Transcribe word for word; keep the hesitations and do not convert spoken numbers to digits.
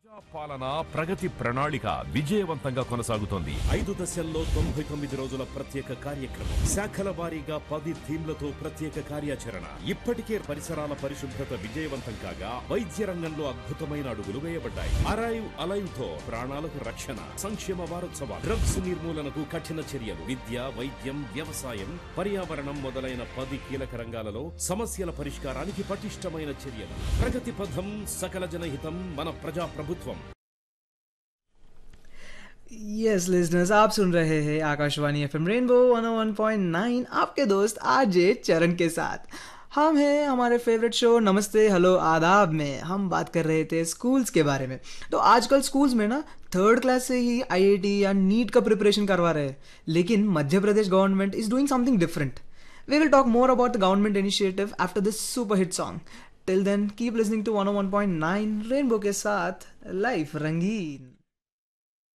పాలన ప్రగతి ప్రణాళిక విజయవంతంగా కొనసాగుతోంది. ఐదు దశల్లో తొంభై తొమ్మిది రోజుల ప్రత్యేక కార్యక్రమం, శాఖల వారీగా పది థీమ్లతో ప్రత్యేక కార్యాచరణ. ఇప్పటికే పరిసరాల పరిశుభ్రత విజయవంతం కాగా వైద్య రంగంలో అద్భుతమైన అడుగులు వేయబడ్డాయి. అరైవ్ అలైవ్ తో ప్రాణాలకు రక్షణ. సంక్షేమ వారోత్సవాలు, డ్రగ్స్ నిర్మూలనకు కఠిన చర్యలు, విద్య, వైద్యం, వ్యవసాయం, పర్యావరణం మొదలైన పది కీలక రంగాలలో సమస్యల పరిష్కారానికి పటిష్టమైన చర్యలు. ప్రగతి పథం, సకల జనహితం, మన ప్రజా ప్రభుత్వం. यस लिजनर्स, आप सुन रहे हैं आकाशवाणी एफएम रेनबो वन ओ वन पॉइंट नाइन, आपके दोस्त आरजे चरण के साथ. हम हैं हमारे फेवरेट शो नमस्ते हेलो आदाब में. हम बात कर रहे थे स्कूल्स के बारे में. तो आजकल स्कूल्स में ना थर्ड क्लास से ही आईआईटी या नीट का प्रिपरेशन करवा रहे हैं, लेकिन Madhya Pradesh government is doing something different. We will talk more about the government initiative after this super hit song. Till then, keep listening to one O one point nine rainbow के साथ life रंगीन.